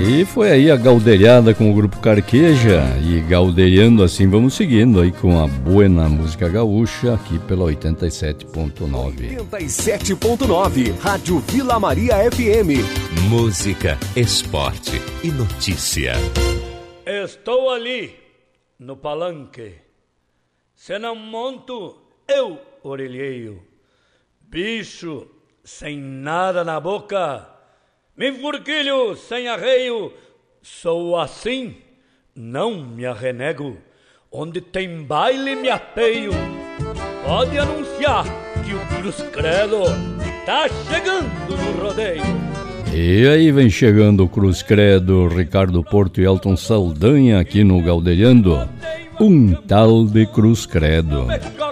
E foi aí a gauderiada com o Grupo Carqueja. E gauderiando assim, vamos seguindo aí com a buena música gaúcha aqui pela 87.9. 87.9, Rádio Vila Maria FM. Música, esporte e notícia. Estou ali, no palanque. Se não monto, eu orelheio. Bicho sem nada na boca, me enfurquilho sem arreio. Sou assim, não me arrenego. Onde tem baile me apeio. Pode anunciar que o Cruz Credo tá chegando no rodeio. E aí vem chegando o Cruz Credo, Ricardo Porto e Elton Saldanha aqui no Gauderiando. Um tal de Cruz Credo.